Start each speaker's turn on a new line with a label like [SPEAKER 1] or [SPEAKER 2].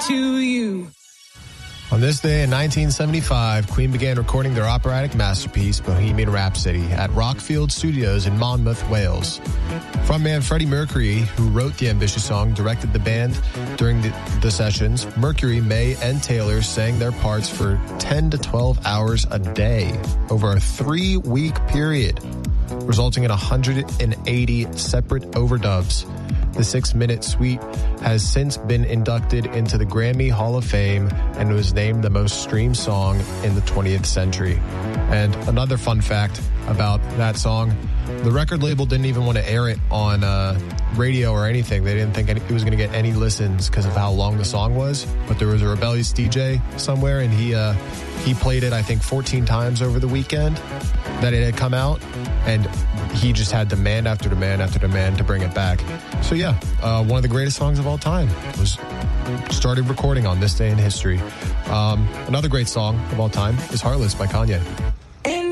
[SPEAKER 1] to you.
[SPEAKER 2] On this day in 1975, Queen began recording their operatic masterpiece, Bohemian Rhapsody, at Rockfield Studios in Monmouth, Wales. Frontman Freddie Mercury, who wrote the ambitious song, directed the band during the sessions. Mercury, May, and Taylor sang their parts for 10 to 12 hours a day over a 3-week period, resulting in 180 separate overdubs. The 6-minute suite has since been inducted into the Grammy Hall of Fame and was named the most streamed song in the 20th century. And another fun fact about that song, the record label didn't even want to air it on radio or anything. They didn't think it was going to get any listens because of how long the song was. But there was a rebellious DJ somewhere, and he played it, I think, 14 times over the weekend that it had come out. And he just had demand after demand after demand to bring it back. So yeah, one of the greatest songs of all time was started recording on this day in history. Another great song of all time is Heartless by Kanye.